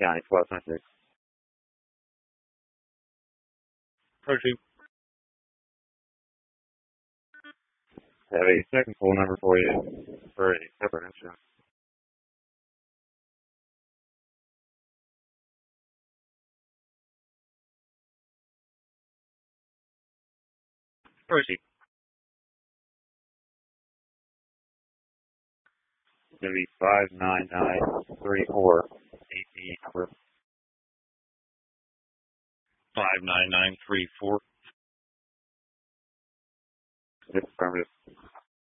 County 1226. Proceed. Have a second phone number for you for a separate incident. Proceed. It's going to be 59934 AD number. 59934. It's affirmative.